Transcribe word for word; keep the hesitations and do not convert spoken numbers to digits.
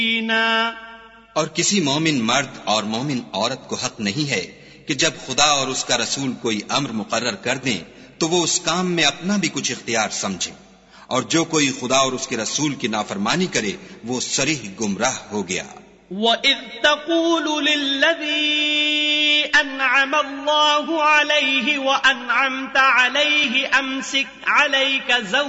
और किसी मोमिन मर्द और मोमिन औरत को हक नहीं है कि जब खुदा और उसका रसूल कोई अम्र मुकर्रर कर दें तो वो उस काम में अपना भी कुछ इख्तियार समझे, और जो कोई खुदा और उसके रसूल की नाफरमानी करे वो सरीह गुमराह हो गया। वइज़ तक़ूलु लिल्लज़ी अनअम अल्लाहु अलैहि व अनअमत अलैहि अमसिक अलैका